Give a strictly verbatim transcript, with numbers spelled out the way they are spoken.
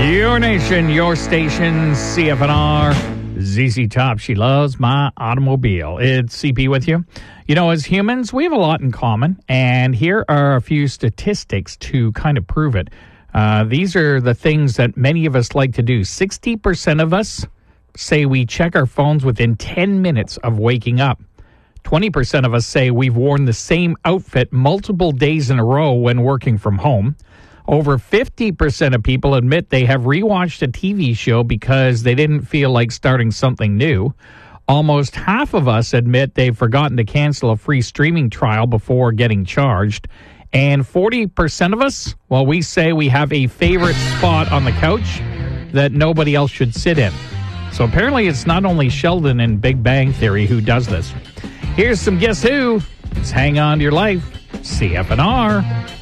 Your nation, your station, C F N R. Z Z Top, she loves my automobile. It's C P with you. You know, as humans, we have a lot in common, and here are a few statistics to kind of prove it. Uh, these are the things that many of us like to do. sixty percent of us say we check our phones within ten minutes of waking up. twenty percent of us say we've worn the same outfit multiple days in a row when working from home. Over fifty percent of people admit they have rewatched a T V show because they didn't feel like starting something new. Almost half of us admit they've forgotten to cancel a free streaming trial before getting charged. And forty percent of us, well, we say we have a favorite spot on the couch that nobody else should sit in. So apparently it's not only Sheldon in Big Bang Theory who does this. Here's some Guess Who. It's Hang On to Your Life, C F N R.